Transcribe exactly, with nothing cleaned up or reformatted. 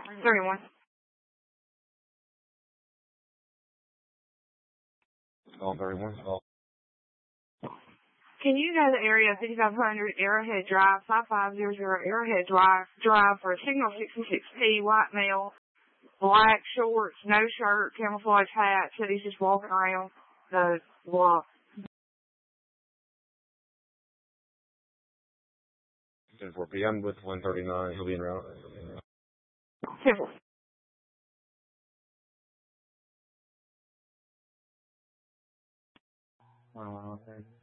thirty-one. Call thirty-one. Call. Can you know the area of fifty-five hundred Arrowhead Drive, five five zero zero Arrowhead Drive, Drive for a signal sixty-six P, white male, black shorts, no shirt, camouflage hat, said he's just walking around the block. ten four P M with one thirty-nine. He'll be in route. Simple. Uh, okay.